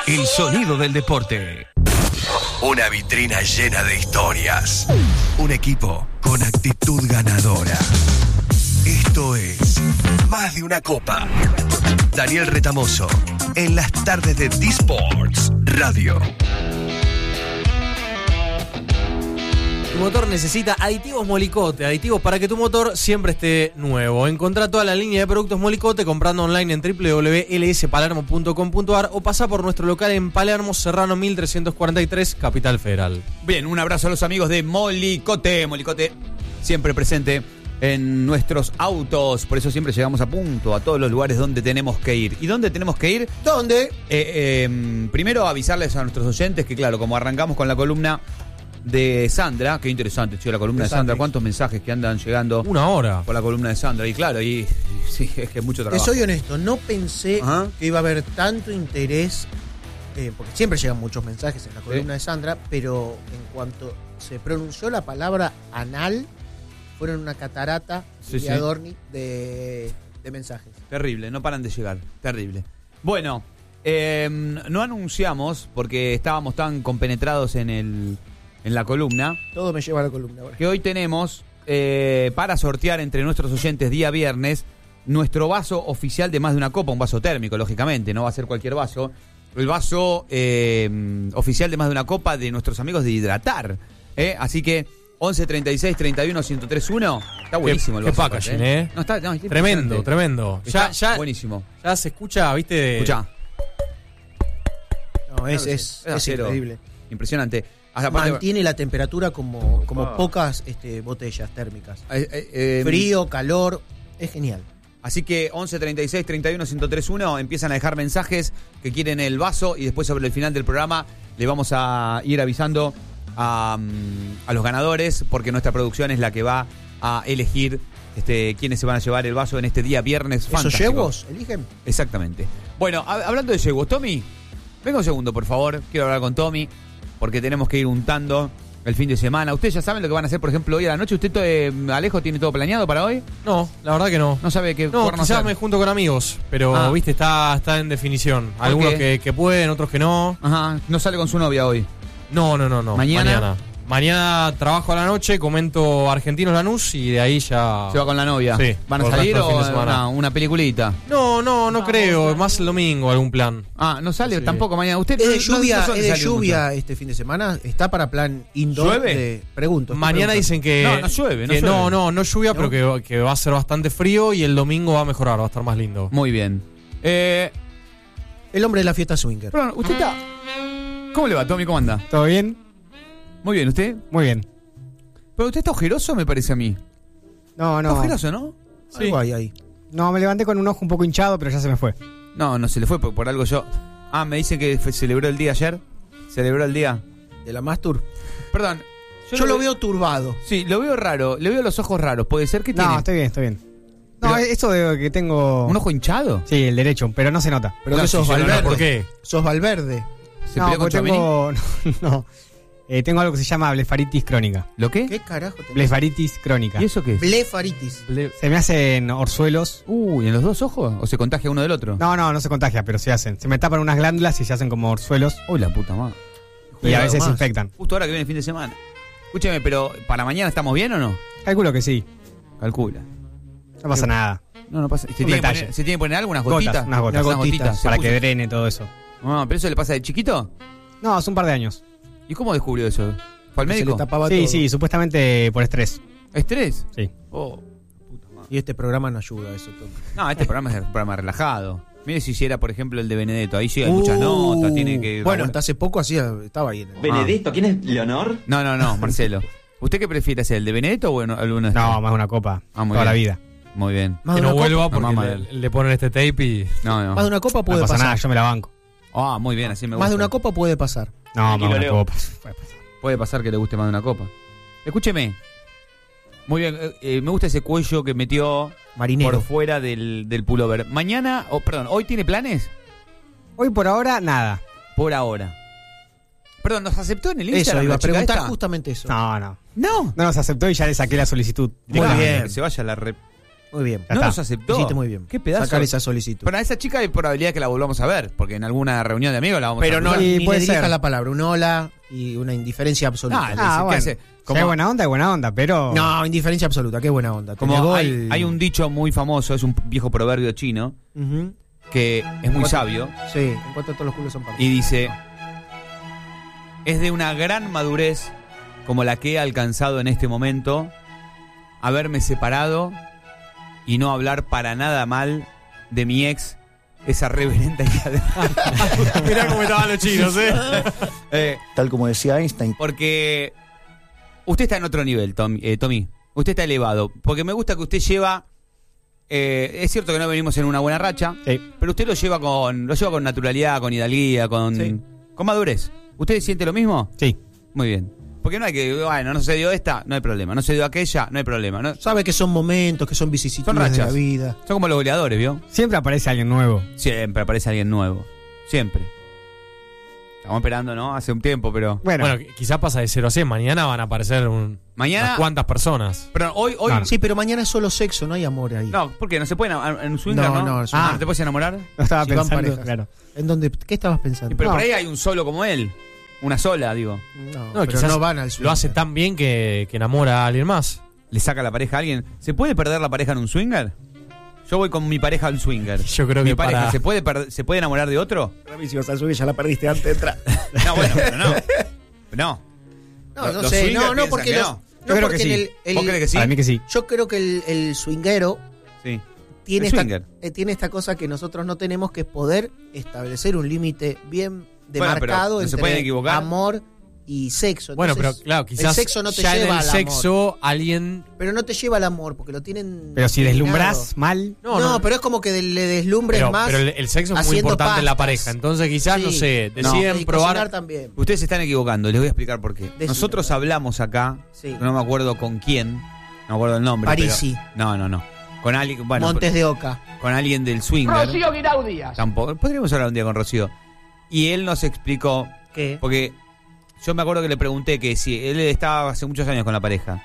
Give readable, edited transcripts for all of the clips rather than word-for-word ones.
El sonido del deporte. Una vitrina llena de historias. Un equipo con actitud ganadora. Esto es Más de una Copa. Daniel Retamoso, en las tardes de D-Sports Radio. Tu motor necesita aditivos Molicote, aditivos para que tu motor siempre esté nuevo. Encontrá toda la línea de productos Molicote comprando online en www.lspalermo.com.ar o pasá por nuestro local en Palermo, Serrano 1343, Capital Federal. Bien, un abrazo a los amigos de Molicote. Molicote siempre presente en nuestros autos, por eso siempre llegamos a punto a todos los lugares donde tenemos que ir. ¿Y dónde tenemos que ir? ¿Dónde? Primero avisarles a nuestros oyentes que, claro, como arrancamos con la columna de Sandra, qué interesante, chico, la columna de Sandra, cuántos mensajes que andan llegando. 1 hora. Por la columna de Sandra, y claro, y sí, es que es mucho trabajo. Te soy honesto, no pensé que iba a haber tanto interés, porque siempre llegan muchos mensajes en la columna de Sandra, pero en cuanto se pronunció la palabra anal, fueron una catarata de Adorni de mensajes. Terrible, no paran de llegar, terrible. Bueno, no anunciamos, porque estábamos tan compenetrados en la columna. Todo me lleva a la columna ahora. Que hoy tenemos para sortear entre nuestros oyentes día viernes nuestro vaso oficial de Más de una Copa, un vaso térmico, lógicamente, no va a ser cualquier vaso. El vaso oficial de Más de una Copa de nuestros amigos de Hidratar. Así que 11 36 31 1031. Está buenísimo el vaso. Qué packaging, No, está tremendo, tremendo. Está Ya, buenísimo. Ya se escucha, ¿viste? Escuchá. No, es increíble. Impresionante. Mantiene la temperatura como pocas botellas térmicas. Frío, calor, es genial. Así que 11 36 31 1031 empiezan a dejar mensajes que quieren el vaso y después sobre el final del programa le vamos a ir avisando a los ganadores, porque nuestra producción es la que va a elegir quiénes se van a llevar el vaso en este día viernes fantástico. ¿Esos yegos eligen? Exactamente. Bueno, hablando de yegos, Tommy, venga un segundo, por favor. Quiero hablar con Tommy, porque tenemos que ir untando el fin de semana. ¿Ustedes ya saben lo que van a hacer, por ejemplo, hoy a la noche? ¿Usted, Alejo, tiene todo planeado para hoy? No, la verdad que no. ¿No sabe qué quizás hacer? me junto con amigos, pero, viste, está en definición. Algunos que pueden, otros que no. Ajá, no sale con su novia hoy. No. ¿Mañana? Mañana trabajo a la noche, comento Argentinos Lanús y de ahí ya... ¿Se va con la novia? Sí. ¿Van a salir o una peliculita? No creo, más el domingo algún plan. No sale tampoco mañana. ¿Usted ¿Es de lluvia este fin de semana? ¿Está para plan indoor? ¿Llueve? Pregunto. Mañana dicen que... No llueve. No lluvia, pero que va a ser bastante frío y el domingo va a mejorar, va a estar más lindo. Muy bien. El hombre de la fiesta swinger. Perdón, ¿usted está...? ¿Cómo le va, Tommy? ¿Cómo anda? ¿Todo bien? Muy bien, ¿usted? Muy bien. Pero usted está ojeroso, me parece a mí. No. ¿Está ojeroso, no? Sí. Algo hay ahí. No, me levanté con un ojo un poco hinchado, pero ya se me fue. No se le fue por algo yo... me dicen que celebró el día ayer. ¿Celebró el día? De la Mastur. Perdón. Yo lo veo turbado. Sí, lo veo raro. Le veo los ojos raros. ¿Puede ser que tiene? No, estoy bien. No, eso de que tengo... ¿Un ojo hinchado? Sí, el derecho, pero no se nota. Pero que sos Valverde. ¿Por qué? Sos Valverde. ¿Se peleó con Tchouaméni? No. Tengo algo que se llama blefaritis crónica. ¿Lo qué? ¿Qué carajo tenés? Blefaritis crónica. ¿Y eso qué es? Blefaritis. Se me hacen orzuelos. ¿Y en los dos ojos? ¿O se contagia uno del otro? No se contagia, pero se hacen. Se me tapan unas glándulas y se hacen como orzuelos. Uy, la puta madre. Y a veces se infectan. Justo ahora que viene el fin de semana. Escúcheme, pero ¿para mañana estamos bien o no? Calculo que sí. Calcula. No pasa nada. No pasa. ¿Se tiene que poner algo? ¿Unas gotitas? Unas gotitas. Para que drene todo eso. ¿Pero eso le pasa de chiquito? No, hace un par de años. ¿Y cómo descubrió eso? ¿Fue al médico? Sí, supuestamente por estrés. ¿Estrés? Sí. Puta madre. Y este programa no ayuda a eso, Tom. No, este programa es un programa relajado. Mire si hiciera, por ejemplo, el de Benedetto. Ahí llegan muchas notas, tiene que... Bueno, hasta hace poco estaba ahí. ¿Benedetto? ¿Quién es Leonor? No, Marcelo. ¿Usted qué prefiere hacer, el de Benedetto o alguno de No, más una copa. Muy toda bien. la vida. Muy bien. Que no vuelva porque le ponen este tape y... No. Más de una copa puede no pasa pasar. nada, yo me la banco. Muy bien, así me gusta. Más de una copa puede pasar. No, más de una copa. Puede pasar que le guste más de una copa. Escúcheme. Muy bien, me gusta ese cuello que metió marinero por fuera del pullover. Mañana, ¿hoy tiene planes? Hoy por ahora, nada. Por ahora. Perdón, ¿nos aceptó en el Instagram? Eso, iba a preguntar esta? Justamente eso. No nos aceptó y ya le saqué la solicitud. Muy bien. Que se vaya la Muy bien. ¿No los aceptó? Hiciste muy bien. Qué pedazo. Sacar esa solicitud. Pero a esa chica hay probabilidad que la volvamos a ver, porque en alguna reunión de amigos la vamos Pero a no, cruzar. Y ni puede le dirija ser. la palabra, un hola y una indiferencia absoluta. Le dice, ¿qué bueno. hace? Si Como- hay buena onda, pero... No, indiferencia absoluta, qué buena onda. Como Tenés hay, gol. hay un dicho muy famoso, es un viejo proverbio chino, Ujú. que es muy sabio, Sí, en cuanto a todos los culos son pardos. y dice, es de una gran madurez como la que he alcanzado en este momento, haberme separado y no hablar para nada mal de mi ex, esa reverenda hija de... Mirá cómo estaban los chinos, ¿eh? Tal como decía Einstein. Porque usted está en otro nivel, Tommy. Usted está elevado. Porque me gusta que usted lleva... es cierto que no venimos en una buena racha, Sí. pero usted lo lleva con naturalidad, con hidalguía, con madurez. ¿Usted siente lo mismo? Sí. Muy bien. Porque no hay que... Bueno, no se dio esta, no hay problema. No se dio aquella, no hay problema. ¿no? Sabe que son momentos, que son Son vicisitudes de la rachas. vida. Son como los goleadores, ¿vio? Siempre aparece alguien nuevo. Siempre aparece alguien nuevo. Siempre. Estamos esperando, ¿no? Hace un tiempo, pero... Bueno, Bueno, quizás pasa de 0 a 100. Mañana van a aparecer Mañana... unas cuantas personas. Pero hoy... Claro. Sí, pero mañana es solo sexo, no hay amor ahí. No, ¿por qué? ¿No se puede en un swinger, no? No, ¿No te puedes enamorar? no estaba Si van pensando, parejas. claro. ¿En dónde? ¿Qué estabas pensando? Pero No. por ahí hay un solo como él. Una sola, digo. No, No, pero quizás no van al swinger. lo hace tan bien que enamora a alguien más. Le saca la pareja a alguien. ¿Se puede perder la pareja en un swinger? Yo voy con mi pareja al swinger. Yo creo mi que pareja, para- ¿se puede enamorar de otro? Para mí, si vas al subir, ya la perdiste antes de entrar. No, bueno, pero no. No. No, no Los sé, swingers no, piensan porque que los, no. no, Yo creo porque que en sí. ¿Vos crees que sí? Para mí que sí. Yo creo que el swinguero Sí. tiene El esta, swinger. tiene esta cosa que nosotros no tenemos, que es poder establecer un límite bien Bueno, demarcado pero no se pueden entre equivocar. amor y sexo. Bueno, pero Entonces, claro, quizás el sexo no te ya en lleva el al sexo alguien... amor. Pero no te lleva al amor, porque lo tienen. Pero si dominado. deslumbrás mal... No, pero es como que le deslumbres más. Pero el sexo es muy haciendo importante en la pastas. pareja. Entonces quizás, no Sí. sé, No. deciden Y probar... cocinar también. Ustedes se están equivocando, les voy a explicar por qué. Decime. Nosotros hablamos acá, Sí. no me acuerdo con quién, no me acuerdo el nombre. Parisi. pero- no. Con alguien, bueno, Montes de Oca. con alguien del swinger. Rocío Guirao Díaz. Tampoco. Podríamos hablar un día con Rocío. Y él nos explicó, ¿Qué? porque yo me acuerdo que le pregunté que si él estaba hace muchos años con la pareja,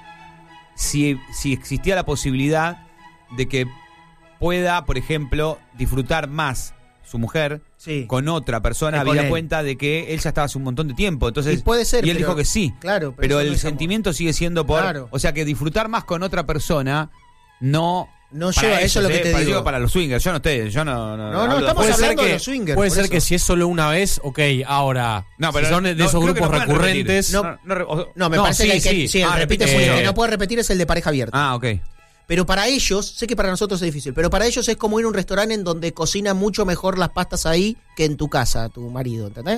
si existía la posibilidad de que pueda, por ejemplo, disfrutar más su mujer Sí. con otra persona, Que con había él. cuenta de que él ya estaba hace un montón de tiempo. Entonces, Y puede ser, y él pero- dijo que sí. Claro, Pero eso el no es amor. sentimiento sigue siendo por... Claro. O sea que disfrutar más con otra persona no... No para lleva, eso es lo que te para- digo. Para los swingers, yo no No, no, hablo de- estamos Puede ser hablando de que, los swingers, puede por ser eso. que si es solo una vez, ok, ahora, No, pero si son de esos creo que grupos no pueden recurrentes... repetir. No, me No, parece sí, que hay que. sí. Sí, el Ah, repite repite, el que no puede repetir es el de pareja abierta. Ah, ok. Pero para ellos, sé que para nosotros es difícil, pero para ellos es como ir a un restaurante en donde cocina mucho mejor las pastas ahí que en tu casa, tu marido, ¿entendés?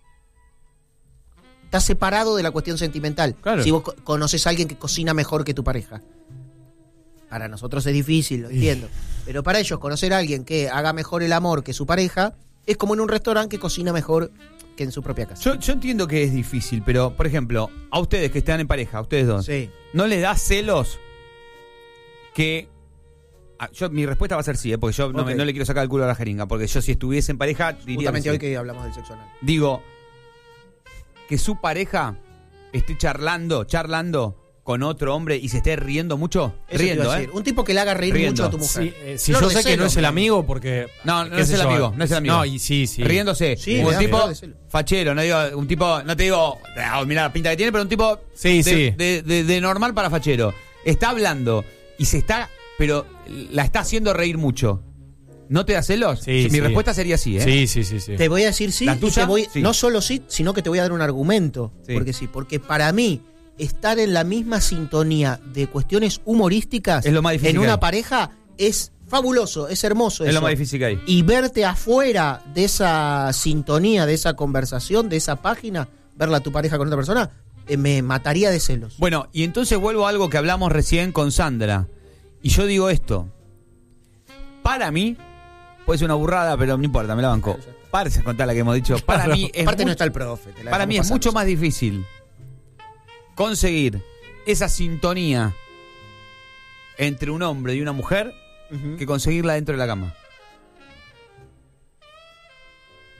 Estás separado de la cuestión sentimental. Claro. Si vos conoces a alguien que cocina mejor que tu pareja. Para nosotros es difícil, lo entiendo. Pero para ellos, conocer a alguien que haga mejor el amor que su pareja es como en un restaurante que cocina mejor que en su propia casa. Yo entiendo que es difícil, pero, por ejemplo, a ustedes que están en pareja, a ustedes dos, Sí. ¿no les da celos que... mi respuesta va a ser sí, porque yo Ok. no le quiero sacar el culo a la jeringa, porque yo si estuviese en pareja diría Justamente que hoy sí. que hablamos del sexo anal. Digo, que su pareja esté charlando con otro hombre y se esté riendo mucho, Eso te iba riendo, a decir. Un tipo que le haga reír Riendo. mucho a tu mujer. Si Flor yo de sé que no celo, es el mirá. amigo, porque... No, no qué es sé el yo, amigo, no es el amigo. No, y sí. riéndose. Sí, un le da tipo flor de celo. fachero, no digo un tipo, no te digo, mira la pinta que tiene, pero un tipo Sí, sí. de normal para fachero. Está hablando y pero la está haciendo reír mucho. ¿No te da celos? Sí, Mi sí. respuesta sería sí, ¿eh? Sí. Te voy a decir sí, ¿La y tuya? te voy, Sí. no solo sí, sino que te voy a dar un argumento. Sí. Porque para mí, estar en la misma sintonía de cuestiones humorísticas Es lo más difícil en que una hay. pareja es fabuloso, es hermoso Es eso. lo más difícil que hay. Y verte afuera de esa sintonía, de esa conversación, de esa página, verla a tu pareja con otra persona, me mataría de celos. Bueno, y entonces vuelvo a algo que hablamos recién con Sandra. Y yo digo esto. Para mí, puede ser una burrada, pero no importa, me la banco. Para de contar la que hemos dicho. Para mí es Aparte mu- no está el profe. te la Para dejamos mí es pasar, mucho o sea. más difícil conseguir esa sintonía entre un hombre y una mujer Ujú. que conseguirla dentro de la cama.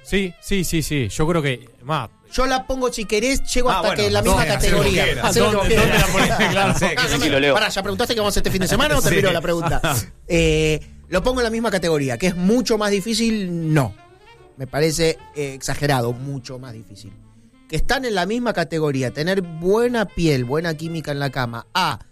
Sí. Yo creo que. Más. Yo la pongo, si querés, llego hasta bueno, que la misma categoría. ¿Dónde la ponés? Claro. Pará, ¿ya preguntaste qué vamos a hacer este fin de semana o te miro la pregunta? Lo pongo en la misma categoría, que es mucho más difícil, no. Me parece exagerado, mucho más difícil. Que están en la misma categoría, tener buena piel, buena química en la cama,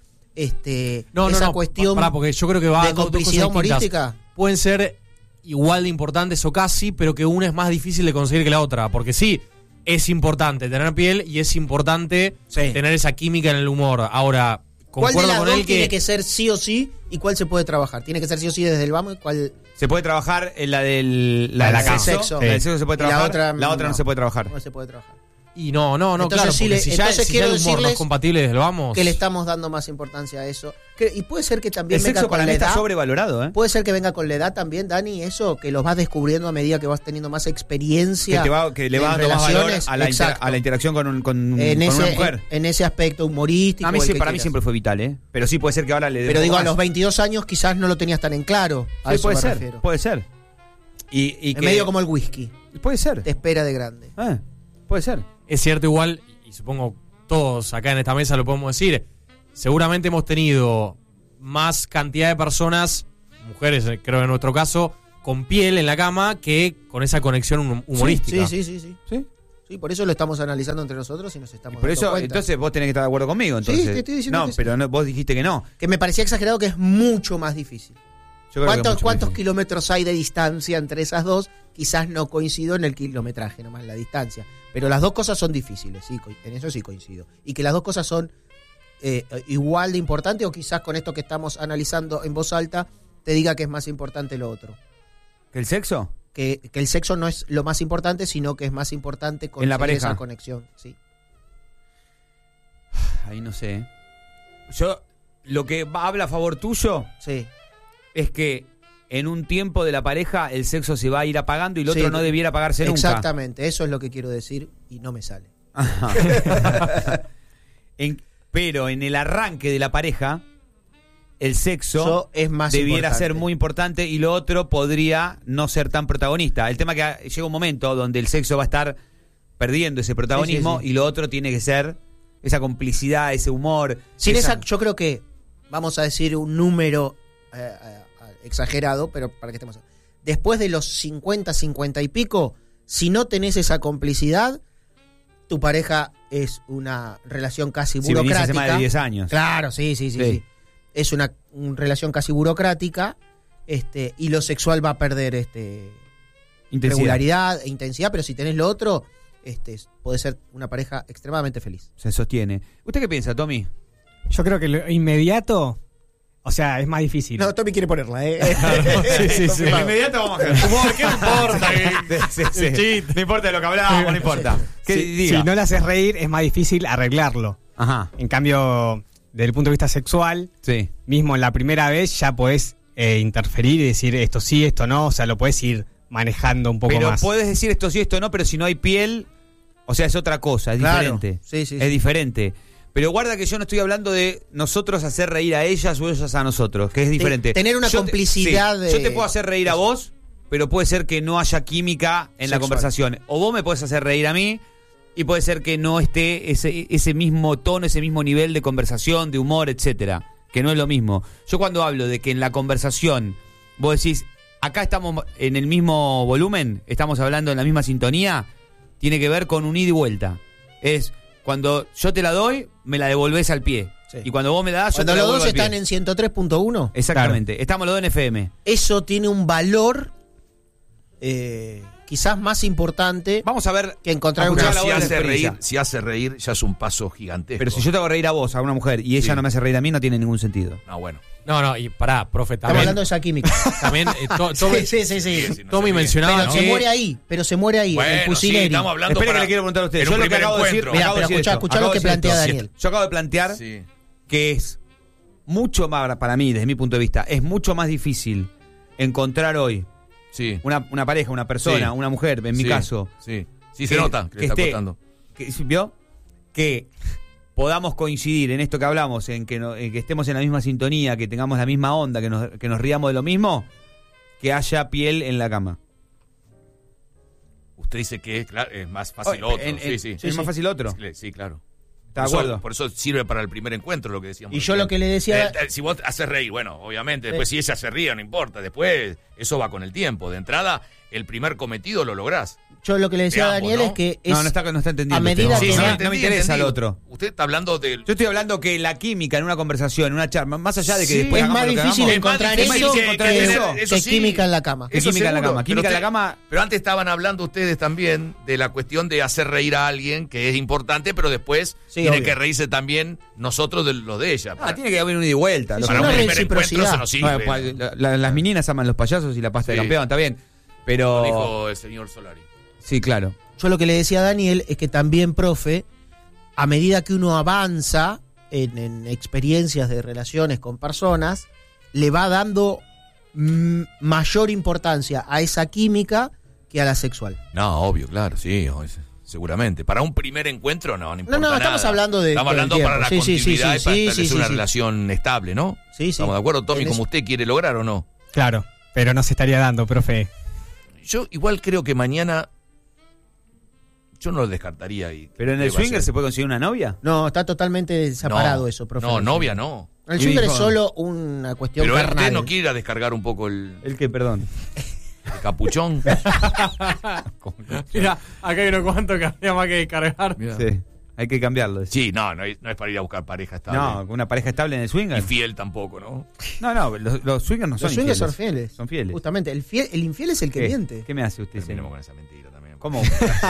esa cuestión porque yo creo que va de complicidad humorística. Pueden ser igual de importantes o casi, pero que una es más difícil de conseguir que la otra. Porque sí, es importante tener piel y es importante tener esa química en el humor. Ahora, ¿cuál de concuerdo las con dos él tiene que que ser sí o sí y cuál se puede trabajar? ¿Tiene que ser sí o sí desde el vamos? ¿Cuál? Se puede trabajar en la del sexo. La del sexo se puede Y la trabajar. otra La otra no se puede trabajar. No se puede trabajar. Y no, Entonces, claro, sí porque le- si entonces ya quiero el humor no es decirles compatible desde el vamos. Que le estamos dando más importancia a eso. Y puede ser que también El venga sexo con para la mí está edad. sobrevalorado, ¿eh? Puede ser que venga con la edad también, Dani, eso que lo vas descubriendo a medida que vas teniendo más Que, experiencia. que le en va dando más valor relaciones. a la, Exacto. a la interacción con en una ese, mujer. en ese aspecto humorístico. A mí o el sí, que para mí quieras. siempre fue vital, ¿eh? Pero sí puede ser que ahora le dé Pero un digo, poco a los más. 22 años quizás no lo tenías tan en claro. A Sí, eso puede me ser, refiero. puede ser. Y En que, medio como el whisky. puede ser. Te espera de grande. Puede ser. Es cierto igual, y supongo todos acá en esta mesa lo podemos decir, seguramente hemos tenido más cantidad de personas, mujeres creo en nuestro caso, con piel en la cama que con esa conexión humorística. Sí. Sí, por eso lo estamos analizando entre nosotros y nos estamos Por dando eso, cuenta. entonces vos tenés que estar de acuerdo conmigo. Entonces. te estoy diciendo no, que sí. pero no, vos dijiste que no. Que me parecía exagerado que es mucho más difícil. Yo creo que es mucho más ¿Cuántos difícil. kilómetros hay de distancia entre esas dos? Quizás no coincido en el kilometraje, nomás en la distancia. Pero las dos cosas son difíciles, sí, en eso sí coincido. Y que las dos cosas son igual de importantes, o quizás con esto que estamos analizando en voz alta, te diga que es más importante lo otro. ¿Que el sexo? Que el sexo no es lo más importante, sino que es más importante conseguir En la pareja. esa conexión. Sí. Ahí no sé. ¿Eh? Yo, lo que habla a favor tuyo Sí. es que en un tiempo de la pareja el sexo se va a ir apagando y el otro Sí, no debiera apagarse nunca. Exactamente, eso es lo que quiero decir y no me sale. Pero en el arranque de la pareja, el sexo Es más debiera importante. ser muy importante y lo otro podría no ser tan protagonista. El tema es que llega un momento donde el sexo va a estar perdiendo ese protagonismo Sí. y lo otro tiene que ser esa complicidad, ese humor. Sin esa, yo creo que, vamos a decir un número exagerado, pero para que estemos... Después de los 50, 50 y pico, si no tenés esa complicidad, tu pareja es una relación casi Si venís burocrática. hace más de 10 años. Claro, sí. Es una relación casi burocrática, y lo sexual va a perder Intensidad. regularidad e intensidad, pero si tenés lo otro, puede ser una pareja extremadamente feliz. Se sostiene. ¿Usted qué piensa, Tommy? Yo creo que lo inmediato, o sea, es más difícil. No, Tommy quiere ponerla, Sí. Inmediato vamos a ver. ¿Qué importa? Sí. No importa de lo que hablábamos, no importa. ¿Qué diga? Si no le haces reír, es más difícil arreglarlo. Ajá. En cambio, desde el punto de vista sexual, Sí. mismo en la primera vez ya podés interferir y decir esto sí, esto no, o sea, lo podés ir manejando un poco Pero más. puedes decir esto sí, esto no, pero si no hay piel, o sea, es otra cosa, es Claro. diferente. Sí. Es diferente. Pero guarda que yo no estoy hablando de nosotros hacer reír a ellas o ellas a nosotros, que es diferente. Tener una complicidad sí, de- Yo te puedo hacer reír a vos, pero puede ser que no haya química en la Sexual. conversación. O vos me podés hacer reír a mí y puede ser que no esté ese mismo tono, ese mismo nivel de conversación, de humor, etcétera, que no es lo mismo. Yo cuando hablo de que en la conversación vos decís, acá estamos en el mismo volumen, estamos hablando en la misma sintonía, tiene que ver con un ida y vuelta. Es cuando yo te la doy, me la devolvés al pie. Sí. Y cuando vos me la das, yo Cuando te la los devuelvo dos al pie. están en 103.1, Exactamente. Estamos los dos en FM. eso tiene un valor quizás más importante Vamos a ver. que encontrar Escuchá una... la Si voz de la hace experiencia. reír, si hace reír, ya es un paso gigantesco. Pero si yo te hago reír a vos, a una mujer, y ella Sí. no me hace reír a mí, no tiene ningún sentido. No, bueno. No, y pará, profe, Estamos también. hablando de esa química. También Sí. Si no Tommy se ríe. mencionaba Pero que. se muere ahí, en el Bueno, sí, Pusineri. estamos hablando Espera que para- le quiero preguntar a usted. en Yo un lo que primer acabo de decir. encuentro. Mirá, acabo de pero decir escuchá, esto, escuchá acabo lo de que decir plantea esto. Daniel. Yo acabo de plantear Sí. que es mucho más, para mí, desde mi punto de vista, es mucho más difícil encontrar hoy Sí. una pareja, una persona, Sí. una mujer, en mi Sí, caso. Sí. Sí, se nota que le está costando. ¿Vio? Que podamos coincidir en esto que hablamos, en que estemos en la misma sintonía, que tengamos la misma onda, que nos riamos de lo mismo, que haya piel en la cama. Usted dice que es más fácil otro. Sí. ¿Es más fácil otro? Sí, claro. ¿Está de acuerdo? Por eso sirve para el primer encuentro, lo que decíamos. Y yo lo que le decía... Si vos haces reír, bueno, obviamente, después si ella se ríe, no importa. Después, eso va con el tiempo. De entrada, el primer cometido lo lográs. Yo lo que le decía a Daniel ¿no? es que No está entendiendo. a medida usted. que No me interesa el otro. Usted está hablando del... Yo estoy hablando que la química en una conversación, en una charla, más allá de que después es hagamos más lo que difícil hagamos, encontrar es más eso difícil encontrar que eso, sí. química en la cama. Que química en la seguro. cama. Química en la cama. Pero antes estaban hablando ustedes también de la cuestión de hacer reír a alguien, que es importante, pero después tiene obvio. que reírse también nosotros de lo de ella. Tiene que haber un ida y vuelta. Sí, Para una un primer reciprocidad. encuentro eso no sirve. Las meninas aman los payasos y la pasta de Sí. campeón, está bien. Pero... Lo dijo el señor Solari. Sí, claro. Yo lo que le decía a Daniel es que también, profe, a medida que uno avanza en experiencias de relaciones con personas, le va dando mayor importancia a esa química que a la sexual. No, obvio, claro, sí, seguramente. Para un primer encuentro no importa nada. Estamos hablando de... Estamos hablando del para la tiempo. continuidad y para establecer una sí. relación estable, ¿no? Sí. ¿Estamos de acuerdo, Tommy, En como eso- usted quiere lograr o no? Claro, pero no se estaría dando, profe. Yo igual creo que mañana... Yo no lo descartaría. ¿Pero en el swinger se puede conseguir una novia? No, está totalmente separado eso, profe. No, novia no. El swinger es solo una cuestión Pero carnal. usted no quiere ir a descargar un poco el ¿El qué, perdón? capuchón. Mira, acá hay unos cuantos que había más que descargar. Mirá. Sí, hay que cambiarlo. Sí, no es para ir a buscar pareja estable. No, una pareja estable en el swinger. Y fiel tampoco, ¿no? No, los swingers no son Los swingers infieles. son fieles. Son fieles. Justamente, el infiel es el que ¿Qué? miente. ¿Qué me hace usted, Terminemos señor? con esa mentira también. ¿Cómo?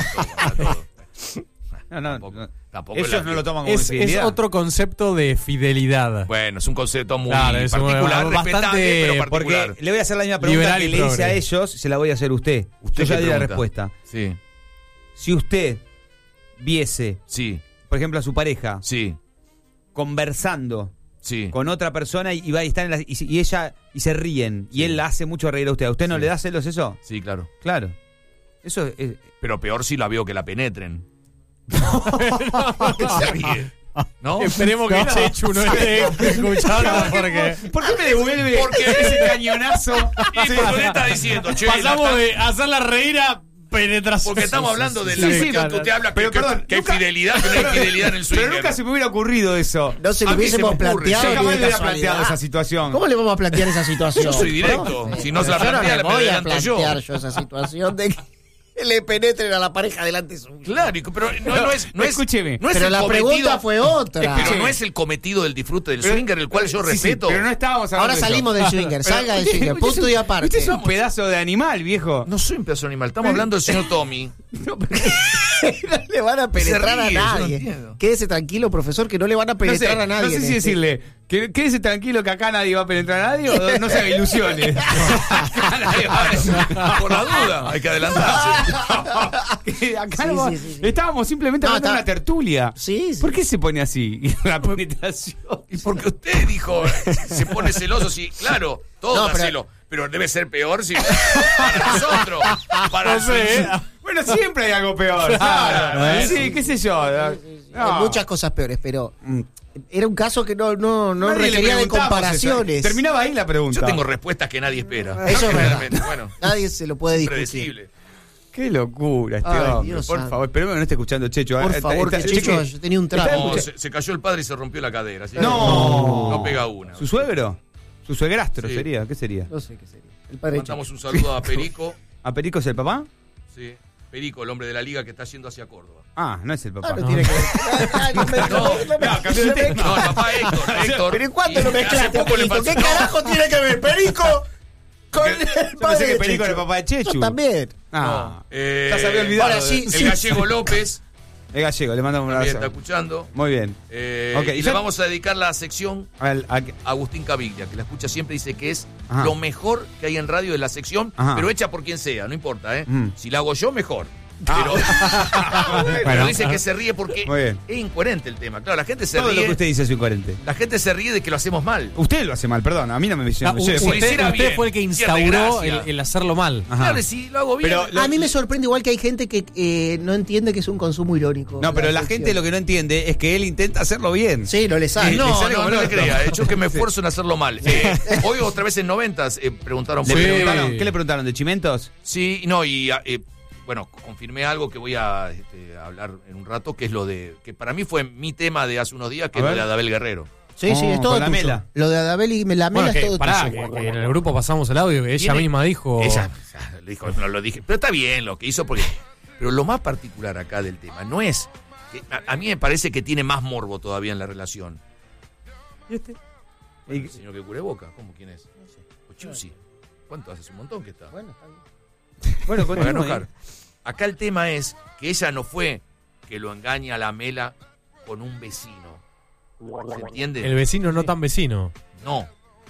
No. Tampoco Ellos la- no lo toman como Es infidelidad. otro concepto de fidelidad. Bueno, es un concepto muy Claro, es particular, bastante- respetable, pero particular. Porque le voy a hacer la misma pregunta Liberal que y le hice progre. a ellos, se la voy a hacer a usted. ¿Usted Yo ya qué di la pregunta? respuesta. Sí, Si usted viese, sí, por ejemplo, a su pareja sí, conversando sí. con otra persona y va a estar en y ella y se ríen y él la hace mucho reír a usted. ¿A usted no Sí. le da celos eso? Sí, claro. Claro. Eso es... Pero peor si la veo que la penetren. Se ríe. ¿No? Esperemos que Chechu no esté escuchando porque ¿Por qué me devuelve Porque ese cañonazo? Y porque usted está diciendo, che, pasamos de hacerla reír a penetración. porque estamos hablando de la Sí, cuestión claro. que usted habla, Pero que, perdón, que hay nunca- fidelidad, que no hay fidelidad en el swinger. Pero nunca se me hubiera ocurrido eso. No se lo A mí se me hubiésemos ocurre, planteado. Yo sí, ni jamás de le hubiera casualidad. planteado esa situación. ¿Cómo le vamos a plantear esa situación? Yo soy directo. Si no se la Yo no plantea, le la voy a adelanto yo. plantear yo esa situación de que le penetren a la pareja delante suyo. Claro, pero no es, Escúcheme. no es Pero el la cometido, pregunta fue otra. pero no es el cometido del disfrute del swinger, el cual yo Sí, sí, respeto. pero no estábamos hablando Ahora de eso. salimos del swinger, salga del Usted- swinger, usted punto es y un- aparte. Usted es un pedazo de animal, viejo. No soy un pedazo animal, estamos hablando del señor Tommy. No le van a penetrar ríe, yo a no nadie. entiendo. Quédese tranquilo, profesor, que no le van a penetrar a nadie. No sé en si este. decirle, quédese tranquilo que acá nadie va a penetrar a nadie o no se haga ilusiones. Nadie va a- Por la duda, hay que adelantarse. Que acá Sí, no va- sí, sí, sí. Estábamos simplemente No, hablando de está- una tertulia. Sí, sí. ¿Por qué se pone así? La penetración. Y porque usted dijo, se pone celoso, sí, claro, todo No, da pero- celo, pero debe ser peor si para nosotros, para No sé, Bueno, siempre hay algo peor. Claro, Sí, qué sé yo. No. Hay muchas cosas peores, pero era un caso que no Nadie le requería de preguntamos comparaciones. eso. Terminaba ahí la pregunta. Yo tengo respuestas que nadie espera. Eso es verdad. Realmente, bueno, Nadie se lo puede discutir. predecible. Qué locura este Ay, hombre. Dios Por santo. favor, esperemos que no esté escuchando Checho. Por favor, que Checho, yo tenía un trago. No, se cayó el padre y se rompió la cadera. Así que No. no pega una. ¿Su suegro? ¿Su suegrastro Sí. sería? ¿Qué sería? No sé qué sería. El padre Mandamos un saludo a Perico. ¿A Perico es el papá? Sí. Perico, el hombre de la liga que está yendo hacia Córdoba. Ah, no es el papá. Ah, no tiene que ver. No, cambió de tema. No, el papá Héctor. Pero ¿y cuándo lo Hace mezclaste, poco le Perico? ¿Qué pasó- carajo tiene que ver Perico con el Yo pensé padre que de Perico era el Checho? papá de Chechu. Yo también. Ah, Ya se había olvidado. Ahora sí, El gallego López Es gallego, le mandamos un también está abrazo. escuchando. Muy bien. Ok, Y le vamos a dedicar la sección A- a Agustín Caviglia, que la escucha siempre, dice que es Ajá. lo mejor que hay en radio de la sección, Ajá. pero hecha por quien sea, no importa, ¿eh? Mm. Si la hago yo, mejor. Pero, pero Bueno. dice que se ríe porque Muy bien. es incoherente el tema. Claro, la gente se Todo lo ríe. que usted dice es incoherente. La gente se ríe de que lo hacemos mal. Usted lo hace mal, perdón. A mí no me dice. Ah, yo usted, después- hiciera usted bien, fue el que pierde instauró gracia. el hacerlo mal. Ajá. Claro, si lo hago bien. Pero A mí me sorprende igual que hay gente que no entiende que es un consumo irónico. No, pero la sección. gente lo que no entiende es que él intenta hacerlo bien. Sí, no le sale. No, le sale no, como no le el orto. crea. Yo que me esfuerzo en hacerlo mal. Hoy otra vez en 90s preguntaron ¿Le por Sí. preguntaron- ¿Qué le preguntaron? ¿De Chimentos? Sí, no, y bueno, confirmé algo que voy a hablar en un rato, que es lo de, que para mí fue mi tema de hace unos días, que es lo de Adabel Guerrero. Sí, es todo con la tuyo. Mela. Lo de Adabel y la Mela es todo pará, tuyo. que en el grupo pasamos el audio que ella misma dijo. Ella dijo, no lo dije, pero está bien lo que hizo, porque pero lo más particular acá del tema no es, que a mí me parece que tiene más morbo todavía en la relación. ¿Y este? El señor que cure boca, ¿cómo quién es? No sé. Ochusi. ¿Cuánto hace? Un montón que está. Bueno, está bien. Bueno, Me voy a enojar. Acá el tema es que ella no fue que lo engaña a la Mela con un vecino. ¿Se entiende? El vecino no tan vecino. No.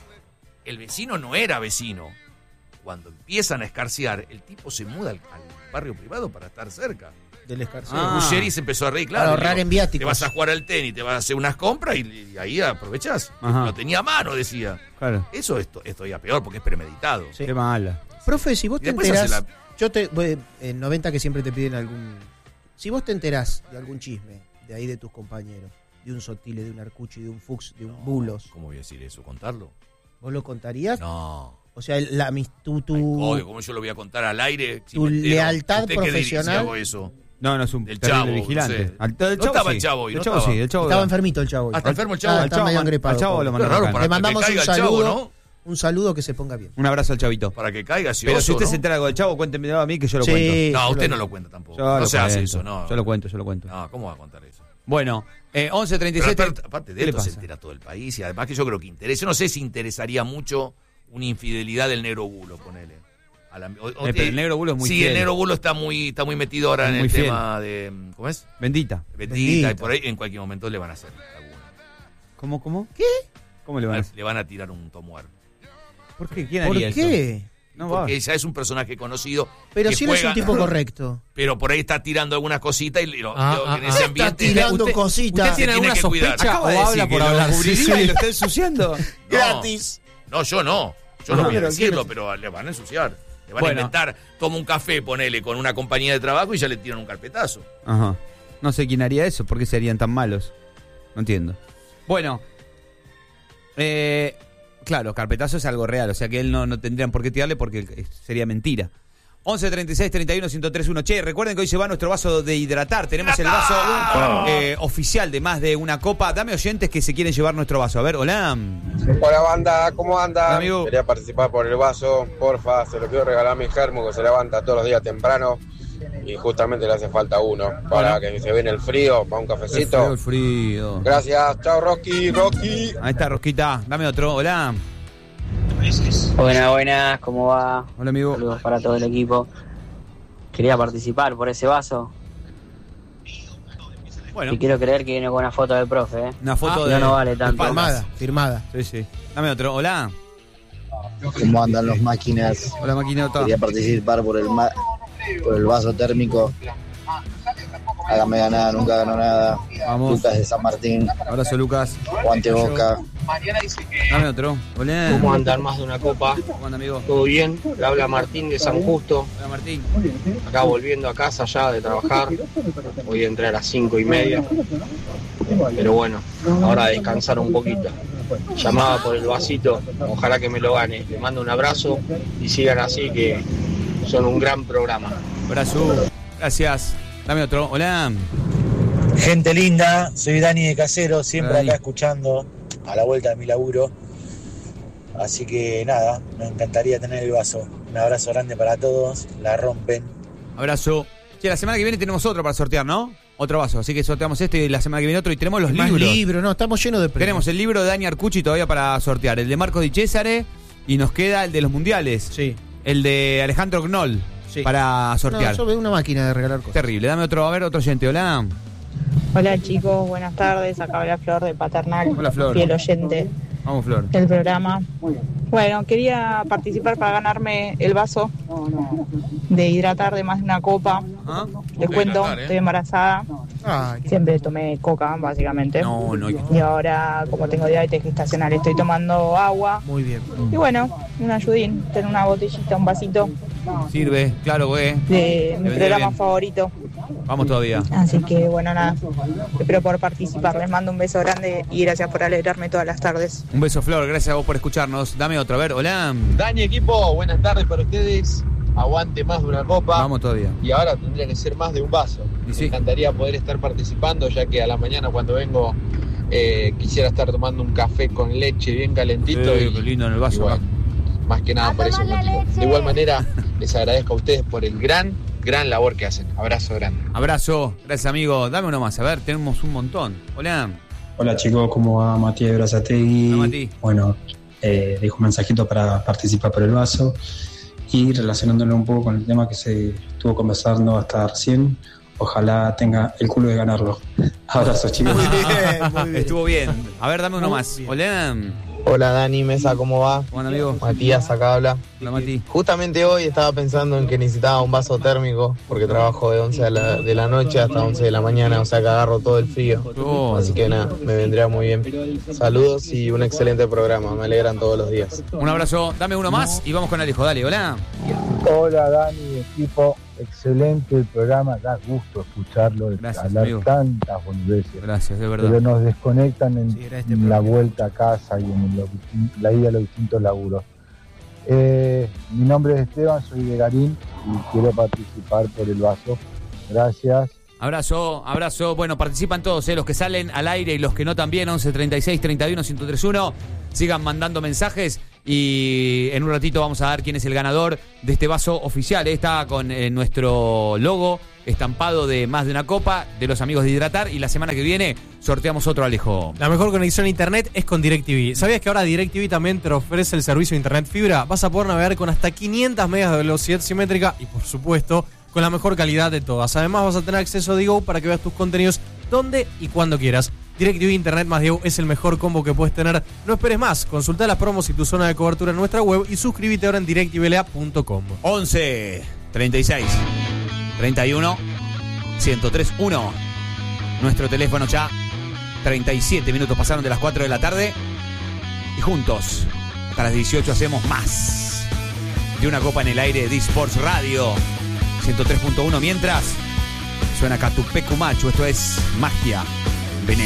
El vecino no era vecino. Cuando empiezan a escarcear, el tipo se muda al barrio privado para estar cerca. Del escarceo. Ruggeri se empezó a reír, claro. Para ahorrar en viáticos. Te vas a jugar al tenis, te vas a hacer unas compras y ahí aprovechás. Ajá. Lo tenía a mano, decía. Claro. Eso es todavía peor porque es premeditado. Sí. Qué mala. Profe, si vos Y te después enterás, hace yo te en 90 que siempre te piden algún, si vos te enterás de algún chisme de ahí de tus compañeros, de un Sotile, de un Arcucci, de un Fuchs, de un Bulos, ¿Cómo voy a decir eso? ¿Contarlo? ¿vos lo contarías? No. O sea, tu Obvio, ¿cómo yo lo voy a contar al aire? Si tu me entero? lealtad ¿Usted qué diría si profesional? hago eso? No, es un Del terrible Chavo, vigilante. no sé. Del No estaba sí. el Chavo hoy, El no Chavo estaba. sí, el Chavo. estaba enfermito el Chavo. Ah, está enfermo el Chavo. Está Al Chavo, medio al agripado, Chavo pobre. lo Qué mandaron raro acá. para Le que mandamos caiga un el Chavo, saludo, ¿no? un saludo que se ponga bien. Un abrazo al Chavito. Para que caiga Pero si usted ¿no? se entera algo del Chavo, cuéntemelo a mí que yo lo Sí. cuento. No, yo usted lo- no lo cuenta tampoco. Yo No lo se hace cuento. eso, no. Yo lo cuento. No, ¿cómo va a contar eso? Bueno, 11:36. Pero aparte de ¿Qué le esto se pasa? entera todo el país y además que yo creo que interesa. Yo no sé si interesaría mucho una infidelidad del Negro Bulo, ponele. Pero el Negro Bulo es muy sí, fiel. el Negro Bulo está muy metido ahora en Muy el fiel. tema de. ¿Cómo es? Bendita. Bendita, y por ahí en cualquier momento le van a hacer alguna. ¿Cómo? ¿Qué? ¿Cómo le van a hacer? Le van a tirar un tomuar. ¿Por qué? ¿Quién ¿Por haría eso? qué? No va. Porque ya es un personaje conocido. Pero que si él es un juega, tipo correcto. Pero por ahí está tirando algunas cositas y en ese Está ambiente. tirando cositas. ¿Usted tiene tiene alguna que cuidar. sospecha Acaba o de decir habla que por lo hablar? cubriría y lo está ensuciando. Gratis. No, yo no. Yo Ajá. no voy a Pero decirlo, ¿quién- pero le van a ensuciar. Le van Bueno. a inventar, toma un café, ponele con una compañía de trabajo y ya le tiran un carpetazo. Ajá. No sé quién haría eso. ¿Por qué serían tan malos? No entiendo. Bueno. Claro, carpetazo es algo real. O sea que él no tendrían por qué tirarle porque sería mentira. 11 36 31 1031. Che, recuerden que hoy se va nuestro vaso de hidratar. Tenemos el vaso oficial de más de una copa. Dame oyentes que se quieren llevar nuestro vaso. A ver, hola. Hola banda, ¿cómo anda? Hola, amigo. Quería participar por el vaso, porfa, se lo quiero regalar a mi germo que se levanta todos los días temprano y justamente le hace falta uno para que se viene el frío, para un cafecito. El frío. Gracias, chao Rocky. Ahí está, Rosquita. Dame otro. Hola. Buenas, ¿cómo va? Hola, amigo. Saludos para todo el equipo. Quería participar por ese vaso Bueno, y quiero creer que viene con una foto del profe, ¿eh? una foto Si de. no, no vale tanto. Firmada. Sí. Dame otro. Hola. ¿Cómo andan los máquinas? Hola, maquinota. Quería participar por el vaso térmico. Hágame ganar, nunca ganó nada. Vamos. Lucas de San Martín. Abrazo, Lucas. Guante Boca. Dame otro. Hola. ¿Cómo andan más de una copa? ¿Cómo anda, amigo? ¿Todo bien? Le habla Martín de San Justo. Hola, Martín. Acá volviendo a casa ya de trabajar. Voy a entrar a las 5:30. Pero bueno, ahora a descansar un poquito. Llamaba por el vasito. Ojalá que me lo gane. Les mando un abrazo y sigan así que son un gran programa. Abrazo. Gracias. Dame otro. Hola. Gente linda, soy Dani de Casero, siempre Hola, Dani. acá escuchando a la vuelta de mi laburo. Así que nada, me encantaría tener el vaso. Un abrazo grande para todos, la rompen. Abrazo. Che, la semana que viene tenemos otro para sortear, ¿no? Otro vaso. Así que sorteamos este y la semana que viene otro. Y tenemos los Más libros. libros, no, estamos llenos de premios. Tenemos el libro de Dani Arcucci todavía para sortear. El de Marcos Di Cesare. Y nos queda el de los mundiales. Sí. El de Alejandro Knoll. Sí. Para sortear. No, yo veo una máquina de regalar cosas. Terrible. Dame otro. A ver, otro oyente. Hola. Hola chicos, buenas tardes. Acá habla Flor de Paternal. Hola, Flor. Fiel oyente Vamos, Flor. del programa. Bueno, quería participar para ganarme el vaso de hidratar de más de una copa. ¿Ah? Les cuento, hidratar, ¿eh? estoy embarazada. Siempre tomé coca, básicamente. No. Y ahora, como tengo diabetes gestacional, estoy tomando agua. Muy bien. Y bueno, un ayudín, tener una botellita, un vasito Sirve. Claro, güey. de mi vendría programa bien. favorito. Vamos todavía. Así que bueno, nada, espero por participar. Les mando un beso grande y gracias por alegrarme todas las tardes. Un beso, Flor. Gracias a vos por escucharnos. Dame otro. A ver, hola. Dani, equipo, buenas tardes para ustedes. aguante más de una copa. Vamos todavía. Y ahora tendría que ser más de un vaso. Me encantaría poder estar participando, ya que a la mañana cuando vengo quisiera estar tomando un café con leche bien calentito. Qué lindo en el vaso. Y bueno, más que nada por ese motivo. De igual manera, les agradezco a ustedes por el gran labor que hacen. Abrazo grande. Abrazo, gracias amigo. Dame uno más, a ver, tenemos un montón. Hola. Hola chicos, ¿cómo va? Matías de Brazategui. Hola, Mati. Bueno, dejo un mensajito para participar por el vaso y relacionándolo un poco con el tema que se estuvo conversando hasta recién. Ojalá tenga el culo de ganarlo. Abrazos chicos. Muy bien. Estuvo bien. A ver, dame uno más. Hola. Hola Dani, Mesa, ¿cómo va? Bueno, amigo. Matías acá habla. Hola, Mati. Justamente hoy estaba pensando en que necesitaba un vaso térmico porque trabajo de 11 de la noche hasta 11 de la mañana, o sea que agarro todo el frío. Así que nada, me vendría muy bien. Saludos y un excelente programa, me alegran todos los días. Un abrazo, dame uno más y vamos con Alejo, dale, hola. Hola Dani, equipo, excelente el programa, da gusto escucharlo, Gracias, hablar amigo. tantas boludeces. Gracias, de verdad. Pero nos desconectan en la vuelta a casa y en la ida a los distintos laburos. Mi nombre es Esteban, soy de Garín y quiero participar por el vaso. Gracias. Abrazo. Bueno, participan todos, los que salen al aire y los que no también, 11 36 31 1031. Sigan mandando mensajes y en un ratito vamos a dar quién es el ganador de este vaso oficial. Está con nuestro logo estampado de Más de una Copa, de los amigos de Hidratar, y la semana que viene sorteamos otro, Alejo. La mejor conexión a internet es con DirecTV. ¿Sabías que ahora DirecTV también te ofrece el servicio de internet fibra? Vas a poder navegar con hasta 500 megas de velocidad simétrica y, por supuesto, con la mejor calidad de todas. Además, vas a tener acceso a Digo para que veas tus contenidos donde y cuando quieras. DirecTV Internet más Digo es el mejor combo que puedes tener. No esperes más. Consulta las promos y tu zona de cobertura en nuestra web y suscríbete ahora en directvla.com. 11 36 31 1031. Nuestro teléfono ya. 37 minutos pasaron de las 4 de la tarde. Y juntos, hasta las 18 hacemos más de una copa en el aire de Sports Radio 103.1. Mientras suena Catupecu Macho, esto es magia.